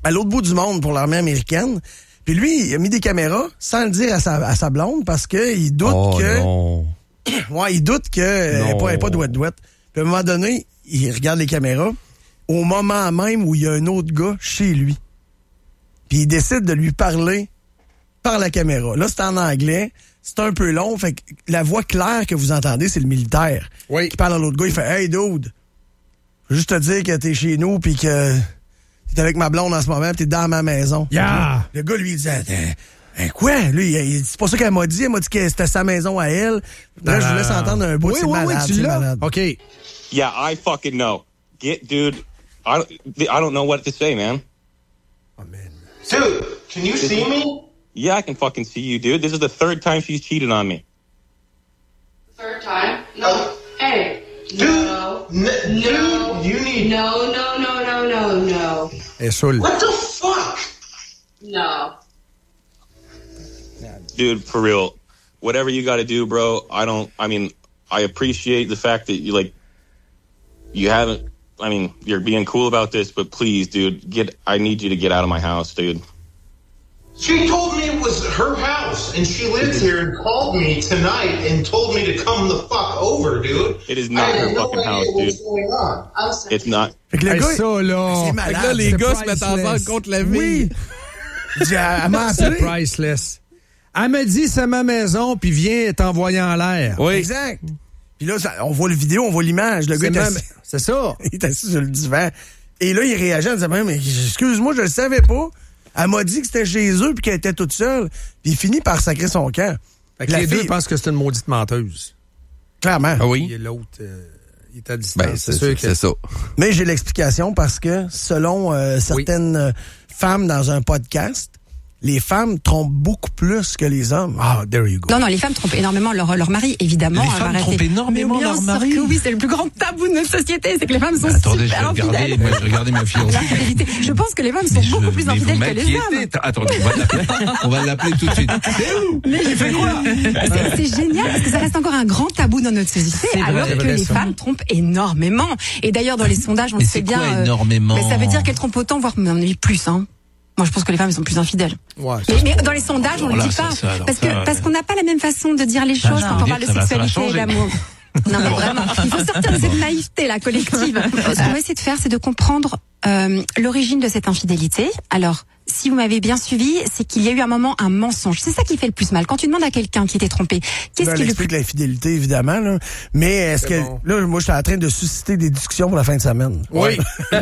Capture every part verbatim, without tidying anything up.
à l'autre bout du monde pour l'armée américaine. Puis lui, il a mis des caméras sans le dire à sa, à sa blonde parce que il doute oh, que... Non. ouais, il doute qu'elle n'est pas, pas douette-douette. Puis à un moment donné, il regarde les caméras au moment même où il y a un autre gars chez lui. Puis il décide de lui parler par la caméra. Là, c'est en anglais. C'est un peu long. Fait que la voix claire que vous entendez, c'est le militaire. Oui. Qui parle à l'autre gars. Il fait « Hey, dude, je veux juste te dire que t'es chez nous puis que t'es avec ma blonde en ce moment pis t'es dans ma maison. Yeah. » Le gars, lui, il dit « Hein, quoi? » Lui, il, c'est pas ça qu'elle m'a dit. Elle m'a dit que c'était sa maison à elle. Là, je vous laisse entendre un bout. Oui, c'est oui, malade, oui, tu c'est l'as. malade. OK. Yeah, I fucking know. Get, dude, I don't, I don't know what to say, man. Oh, man. Dude, can you see me? Yeah, I can fucking see you, dude. This is the third time she's cheated on me. Third time? No. Hey. Dude, No. n- No. dude, you need... No, no, no, no, no, no. Elle est saoule. What the fuck? No. Dude, for real. Whatever you gotta do, bro, I don't, I mean, I appreciate the fact that you, like, you haven't, I mean, you're being cool about this, but please, dude, get, I need you to get out of my house, dude. She told me it was her house, and she lives here and called me tonight and told me to come the fuck over, dude. It is not I her had no fucking idea house, what was dude. going on. I'll send It's not. Fait que le Hey, gars, ça, là. c'est malade. Fait que là, les C'est gars se mettent priceless. ensemble contre la vie. Oui. Il dit, elle m'a C'est appelé. priceless. Elle me dit, c'est ma maison, puis viens t'envoyer en l'air. Oui. Exact. Puis là, ça, on voit le vidéo, on voit l'image. Le gars C'est est ma- assis, C'est ça. il est assis sur le divan. Et là, il réagit en disant, mais excuse-moi, je le savais pas. Elle m'a dit que c'était chez eux puis qu'elle était toute seule. Puis il finit par sacrer son camp. Fait que La les fille- deux pensent que c'est une maudite menteuse. Clairement. Ah oui? Et l'autre, euh, il est à distance. Ben, c'est c'est, sûr c'est, que... c'est ça. Mais j'ai l'explication parce que selon euh, certaines euh, femmes dans un podcast, les femmes trompent beaucoup plus que les hommes. Ah, there you go. Non, non, les femmes trompent énormément leur, leur mari, évidemment. Les hein, femmes arrêtez. trompent énormément Mais bien leur sûr mari. que oui, c'est le plus grand tabou de notre société, c'est que les femmes sont Attendez, je vais super regarder, infidèles. moi, je vais regarder ma fiancée. L'infidélité. Je pense que les femmes sont Mais je- beaucoup plus mais vous infidèles que les m'inquiétez. hommes. Attendez, on va l'appeler. On va l'appeler tout de suite. C'est où? Mais il fait quoi? C'est, c'est génial parce que ça reste encore un grand tabou dans notre société, C'est vrai, alors c'est que vrai, les ça. femmes trompent énormément. Et d'ailleurs, dans les sondages, on Mais le c'est sait bien. quoi, énormément? Mais ça veut dire qu'elles trompent autant, voire même plus, hein. Moi, je pense que les femmes, elles sont plus infidèles. Ouais, ça, Mais, mais dans les sondages, on Alors le là, dit ça, pas. ça, alors parce ça, que, euh, parce qu'on n'a pas la même façon de dire les choses non, quand ça on veut parle de dire que ça va- ça va sexualité et changer. d'amour. Non, mais vraiment, il faut sortir de cette naïveté, la collective. Ce qu'on va essayer de faire, c'est de comprendre euh, l'origine de cette infidélité. Alors, si vous m'avez bien suivi, c'est qu'il y a eu un moment un mensonge. C'est ça qui fait le plus mal. Quand tu demandes à quelqu'un qui était trompé, qu'est-ce Là, qui elle est le explique plus... l'infidélité, évidemment. Là. Mais est-ce C'est que... bon. Là, moi, je suis en train de susciter des discussions pour la fin de semaine. Oui.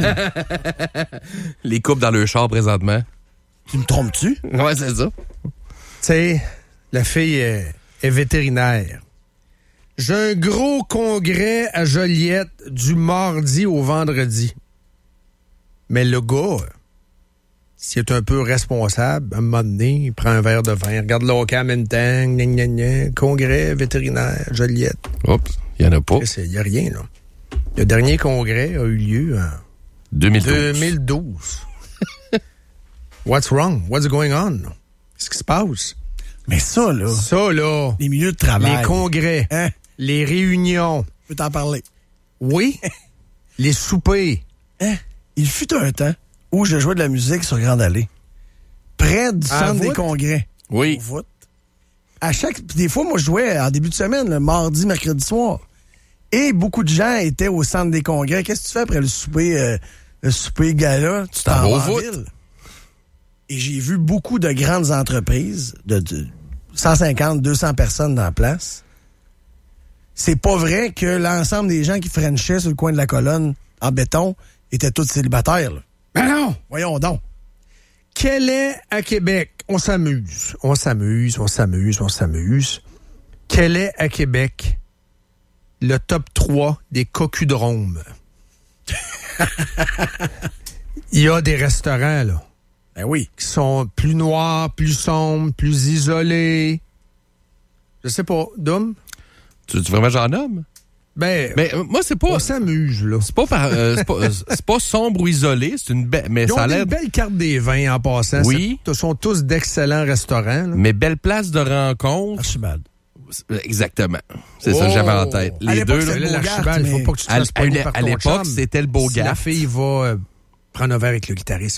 Les couples dans le char présentement. Tu me trompes-tu? Ouais, c'est ça. Tu sais, la fille est, est vétérinaire. J'ai un gros congrès à Joliette du mardi au vendredi. Mais le gars, s'il est un peu responsable, à un moment donné, il prend un verre de vin, regarde l'hockey en même temps, gna, gna, gna, congrès vétérinaire, Joliette. Oups, il n'y en a pas. Il n'y a rien, là. Le dernier congrès a eu lieu en deux mille douze. deux mille douze. What's wrong? What's going on? Qu'est-ce qui se passe? Mais ça, là, Ça, là, les milieux de travail. les congrès, Hein? les réunions, Je peux t'en parler. oui, les soupers. Hein? Il fut un temps où je jouais de la musique sur Grande Allée. Près du À centre des Voûte? congrès. Oui. Au Voûte. À chaque... Puis des fois, moi, je jouais en début de semaine, le mardi, mercredi soir. Et beaucoup de gens étaient au centre des congrès. Qu'est-ce que tu fais après le souper, euh, le souper gala? Tu t'en t'en vas au vas en Voûte. ville. Et j'ai vu beaucoup de grandes entreprises de, de cent cinquante, deux cents personnes dans la place. C'est pas vrai que l'ensemble des gens qui frenchaient sur le coin de la colonne en béton étaient tous célibataires. Là. Ben non! Voyons donc. Quel est à Québec? On s'amuse, on s'amuse, on s'amuse, on s'amuse. Quel est à Québec le top trois des cocudromes? Il y a des restaurants, là, Ben oui. qui sont plus noirs, plus sombres, plus isolés. Je sais pas. Dom? Tu, tu vraiment j'en nomme? Ben, Mais euh, moi, c'est pas. on s'amuse, là. C'est pas, par, euh, c'est pas, euh, c'est pas sombre ou isolé, c'est une belle. Mais Ils ça a ont l'air. une belle carte des vins en passant. Oui. Ce sont tous d'excellents restaurants, là. Mais belle place de rencontre. Archibald. Exactement. C'est ça que j'avais en tête. À Les l'époque, deux, là. c'était Là, le l'Archibald, il Bogart, faut pas que tu te À, fasses à- pogner par à ton l'époque, chum. c'était le beau Si gars. la fille va euh, prendre un verre avec le guitariste,